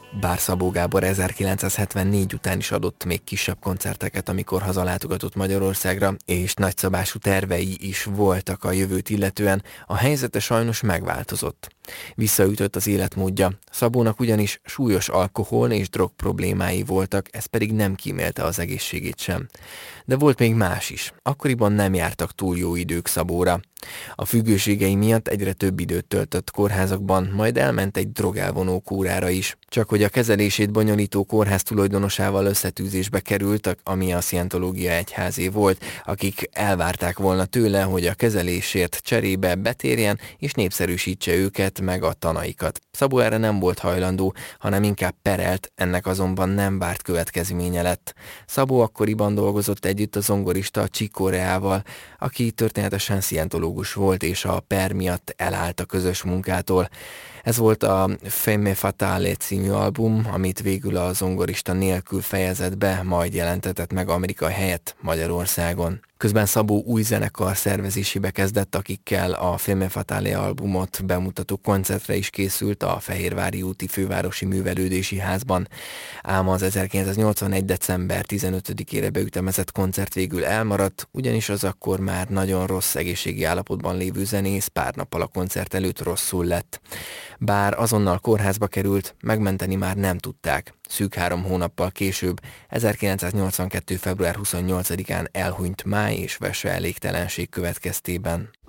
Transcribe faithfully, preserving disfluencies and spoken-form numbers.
Bár Szabó Gábor ezerkilencszázhetvennégy után is adott még kisebb koncerteket, amikor hazalátogatott Magyarországra, és nagyszabású tervei is voltak a jövőt illetően, a helyzete sajnos megváltozott. Visszaütött az életmódja. Szabónak ugyanis súlyos alkohol és drog problémái voltak, ez pedig nem kímélte az egészségét sem. De volt még más is. Akkoriban nem jártak túl jó idők Szabóra. A függőségei miatt egyre több időt töltött kórházakban, majd elment egy drogelvonó kúrára is. Csak hogy a kezelését bonyolító kórház tulajdonosával összetűzésbe került, ami a szientológia egyházé volt, akik elvárták volna tőle, hogy a kezelésért cserébe betérjen és népszerűsítse őket meg a tanaikat. Szabó erre nem volt hajlandó, hanem inkább perelt, ennek azonban nem várt következménye lett. Szabó akkoriban dolgozott együtt a zongorista Chico Reával, aki történetesen szientológus volt, és a per miatt elállt a közös munkától. Ez volt a Femme Fatale című album, amit végül a zongorista nélkül fejezett be, majd jelentetett meg Amerika helyett Magyarországon. Közben Szabó új zenekar szervezésébe kezdett, akikkel a Femme Fatale albumot bemutató koncertre is készült a Fehérvári úti Fővárosi Művelődési Házban. Ám az ezerkilencszáznyolcvanegy. december tizenötödikére beütemezett koncert végül elmaradt, ugyanis az akkor már nagyon rossz egészségi állapotban lévő zenész pár nappal a koncert előtt rosszul lett. Bár azonnal kórházba került, megmenteni már nem tudták. Szűk három hónappal később, ezerkilencszáznyolcvankettő. február huszonnyolcadikán elhunyt máj és vese elégtelenség következtében.